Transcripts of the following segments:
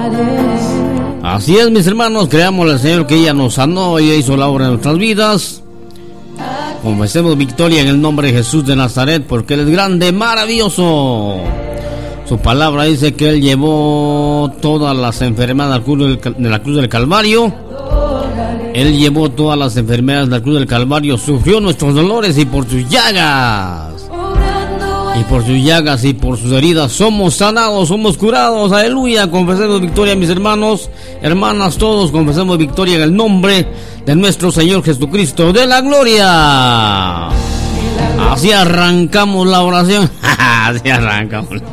Así es, mis hermanos, creámosle al Señor que ella nos sanó, ella hizo la obra en nuestras vidas. Confesemos victoria en el nombre de Jesús de Nazaret, porque Él es grande, maravilloso. Su palabra dice que Él llevó todas las enfermedades de la cruz del Calvario. Él llevó todas las enfermedades de la cruz del Calvario, sufrió nuestros dolores y por sus llagas. Y por sus llagas y por sus heridas somos sanados, somos curados. Aleluya, confesemos victoria, mis hermanos, hermanas, todos confesemos victoria en el nombre de nuestro Señor Jesucristo de la gloria. Así arrancamos la oración. Así arrancamos.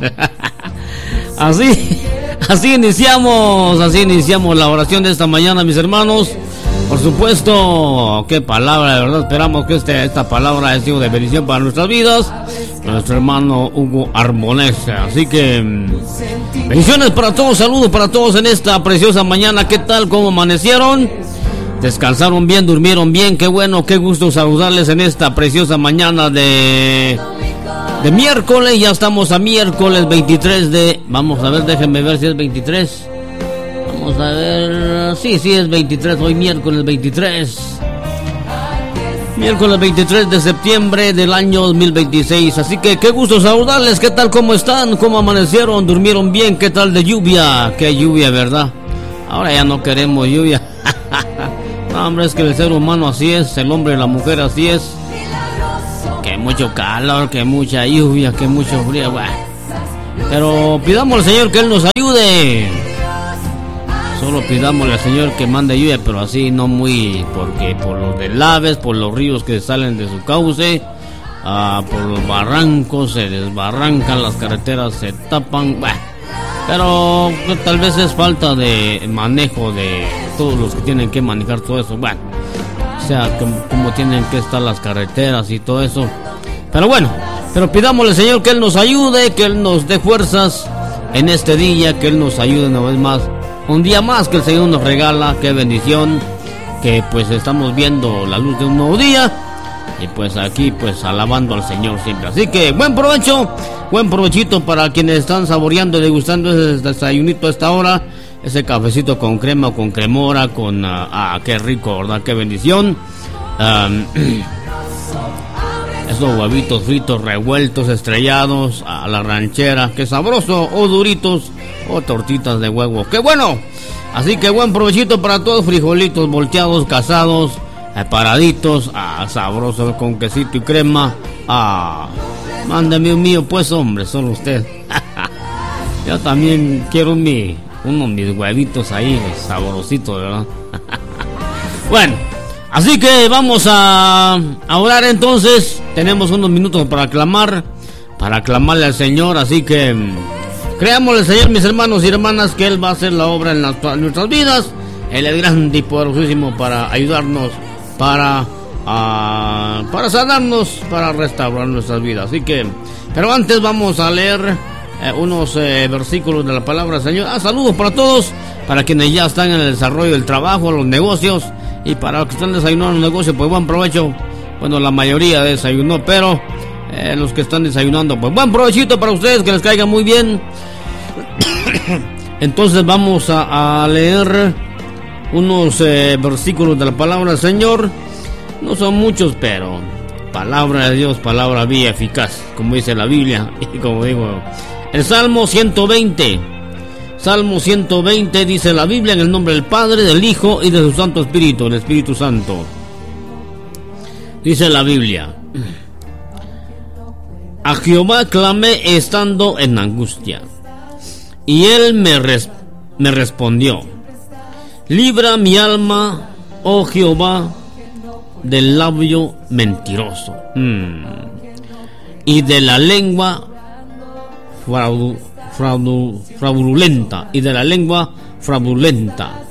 Así iniciamos la oración de esta mañana, mis hermanos. Por supuesto, qué palabra, de verdad esperamos que esta palabra haya sido de bendición para nuestras vidas. Nuestro hermano Hugo Arbonés. Así que bendiciones para todos, saludos para todos en esta preciosa mañana. ¿Qué tal? ¿Cómo amanecieron? ¿Descansaron bien? ¿Durmieron bien? Qué bueno, qué gusto saludarles en esta preciosa mañana de miércoles. Ya estamos a miércoles 23 de... Vamos a ver, déjenme ver si es 23. Vamos a ver... Sí, es 23, hoy miércoles 23. Miércoles 23 de septiembre del año 2026. Así que qué gusto saludarles. ¿Qué tal? ¿Cómo están? ¿Cómo amanecieron? ¿Durmieron bien? ¿Qué tal de lluvia? Qué lluvia, ¿verdad? Ahora ya no queremos lluvia. No, hombre, es que el ser humano así es. El hombre y la mujer así es. Que mucho calor, que mucha lluvia, que mucho frío. Bueno. Pero pidamos al Señor que Él nos ayude. Solo pidámosle al Señor que mande lluvia, pero así no muy, porque por los deslaves, por los ríos que salen de su cauce, por los barrancos se desbarrancan, las carreteras se tapan, bueno, pero tal vez es falta de manejo de todos los que tienen que manejar todo eso, bueno, o sea, como tienen que estar las carreteras y todo eso, pero bueno, pero pidámosle al Señor que Él nos ayude, que Él nos dé fuerzas en este día, que Él nos ayude una vez más. Un día más que el Señor nos regala, qué bendición, que pues estamos viendo la luz de un nuevo día y pues aquí pues alabando al Señor siempre. Así que buen provecho, buen provechito para quienes están saboreando y degustando ese desayunito a esta hora, ese cafecito con crema o con cremora, con qué rico, ¿verdad? Qué bendición. Esos huevitos fritos revueltos, estrellados a la ranchera, qué sabroso, o duritos o tortitas de huevo, qué bueno. Así que buen provechito para todos, frijolitos volteados, casados, paraditos, sabrosos con quesito y crema. Mándeme un mío pues, hombre, solo usted. Yo también quiero mis huevitos ahí, sabrositos, ¿verdad? Bueno, así que vamos a orar entonces. Tenemos unos minutos para clamarle al Señor, así que creámosle al Señor, mis hermanos y hermanas, que Él va a hacer la obra en nuestras vidas. Él es grande y poderosísimo para ayudarnos, para sanarnos, para restaurar nuestras vidas. Así que, pero antes vamos a leer unos versículos de la palabra del Señor. Saludos para todos, para quienes ya están en el desarrollo del trabajo, los negocios, y para los que están desayunando en los negocios, pues buen provecho. Bueno, la mayoría desayunó, pero los que están desayunando, pues buen provechito para ustedes, que les caiga muy bien. Entonces vamos a leer unos versículos de la palabra del Señor. No son muchos, pero palabra de Dios, palabra viva, eficaz, como dice la Biblia. Y como digo, el Salmo 120. Salmo 120 dice la Biblia: en el nombre del Padre, del Hijo y de su Santo Espíritu, el Espíritu Santo. Dice la Biblia: a Jehová clamé estando en angustia, y Él me respondió. Libra mi alma, oh Jehová, del labio mentiroso, y de la lengua fraudulenta, y de la lengua fraudulenta.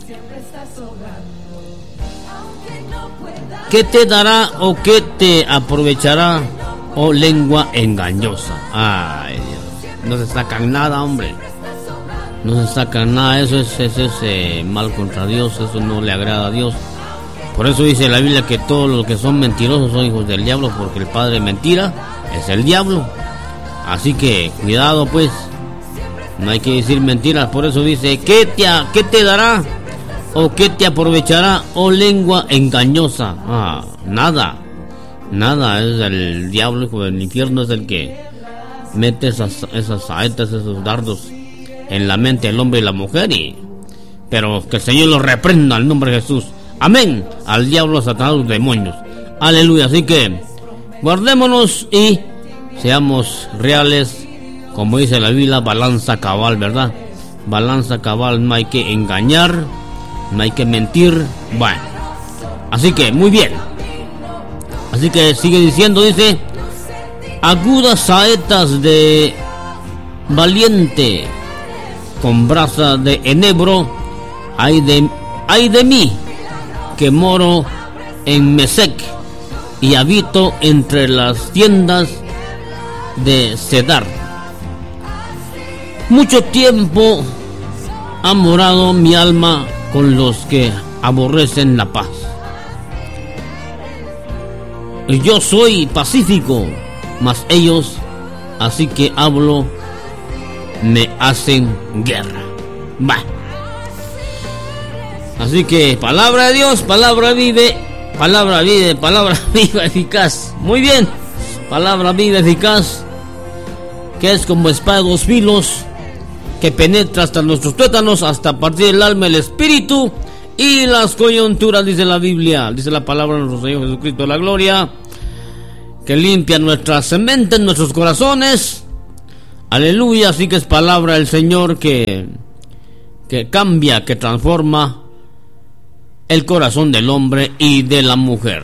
¿Qué te dará o qué te aprovechará, oh lengua engañosa? Ay, Dios, no se sacan nada, hombre. No se sacan nada, eso es mal contra Dios, eso no le agrada a Dios. Por eso dice la Biblia que todos los que son mentirosos son hijos del diablo, porque el padre de mentira es el diablo. Así que cuidado pues, No hay que decir mentiras, por eso dice, ¿qué te dará? ¿O qué te aprovechará, oh lengua engañosa? Nada, es el diablo, hijo del infierno, es el que mete esas saetas, esos dardos en la mente del hombre y la mujer, pero que el Señor los reprenda en nombre de Jesús. Amén. Al diablo, a Satanás, a los demonios. Aleluya. Así que guardémonos y seamos reales, como dice la Biblia, balanza cabal, ¿verdad? Balanza cabal, no hay que engañar, no hay que mentir. Bueno, así que muy bien. Así que sigue diciendo, dice, agudas saetas de valiente con brasa de enebro, ay de mí, que moro en Mesec y habito entre las tiendas de Cedar. Mucho tiempo ha morado mi alma con los que aborrecen la paz. Yo soy pacífico, mas ellos, así que hablo, me hacen guerra. Así que palabra de Dios, palabra viva, eficaz. Muy bien, palabra viva, eficaz, que es como espada de dos filos, que penetra hasta nuestros tuétanos, hasta partir el alma, el espíritu y las coyunturas, dice la Biblia, dice la palabra de nuestro Señor Jesucristo, la gloria, que limpia nuestras mentes, nuestros corazones. Aleluya. Así que es palabra del Señor que cambia, que transforma el corazón del hombre y de la mujer.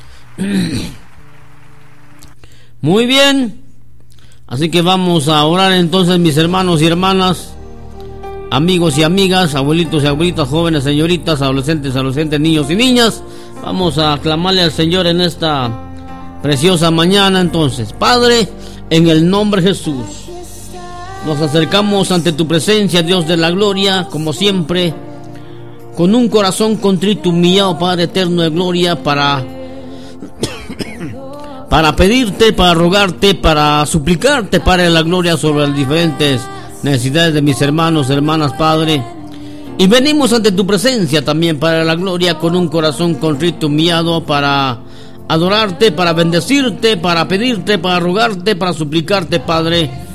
Muy bien. Así que vamos a orar entonces, mis hermanos y hermanas, amigos y amigas, abuelitos y abuelitas, jóvenes, señoritas, adolescentes, niños y niñas. Vamos a clamarle al Señor en esta preciosa mañana. Entonces, Padre, en el nombre de Jesús, nos acercamos ante tu presencia, Dios de la gloria, como siempre, con un corazón contrito, humillado, Padre eterno de gloria, para pedirte, para rogarte, para suplicarte, Padre de la gloria, sobre las diferentes necesidades de mis hermanos, hermanas, Padre. Y venimos ante tu presencia también, Padre de la gloria, con un corazón contrito, humillado, para adorarte, para bendecirte, para pedirte, para rogarte, para suplicarte, Padre,